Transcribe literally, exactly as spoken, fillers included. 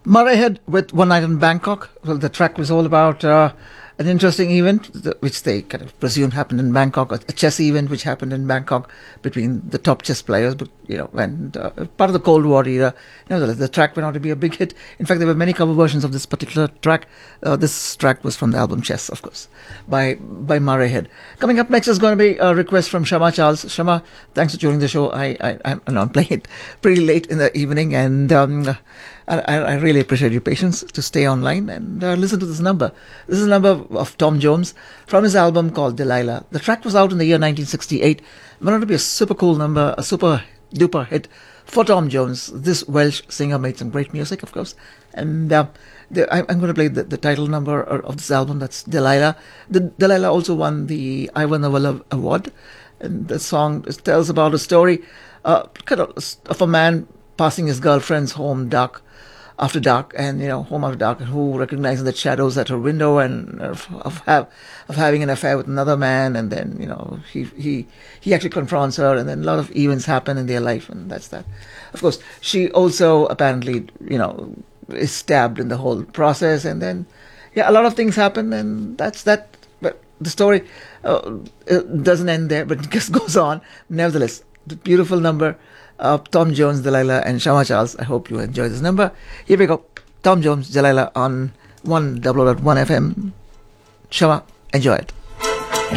Murrayhead with One Night in Bangkok. Well, the track was all about uh, an interesting event, th- which they kind of presumed happened in Bangkok, a a chess event which happened in Bangkok between the top chess players, but, you know, and uh, part of the Cold War era. Nevertheless, the track went on to be a big hit. In fact, there were many cover versions of this particular track. Uh, this track was from the album Chess, of course, by by Murrayhead. Coming up next is going to be a request from Shama Charles. Shama, thanks for joining the show. I, I, I'm, I'm playing it pretty late in the evening, and um, I, I really appreciate your patience to stay online and uh, listen to this number. This is a number of Tom Jones from his album called Delilah. The track was out in the year nineteen sixty-eight. It went on to be a super cool number, a super duper hit for Tom Jones. This Welsh singer made some great music, of course. And uh, the, I, I'm going to play the, the title number of this album, that's Delilah. The, Delilah also won the Ivor Novello Award. And the song tells about a story uh, kind of, of a man passing his girlfriend's home dark after dark, and you know, home after dark, and who recognizes the shadows at her window, and of, of have of having an affair with another man, and then you know he he he actually confronts her, and then a lot of events happen in their life, and that's that. Of course, she also apparently you know is stabbed in the whole process, and then yeah, a lot of things happen, and that's that. But the story uh, it doesn't end there, but it just goes on. Nevertheless, the beautiful number. Uh, Tom Jones, Delilah, and Shama Charles. I hope you enjoy this number. Here we go. Tom Jones, Delilah on one double oh dot one F M. Shama, enjoy it.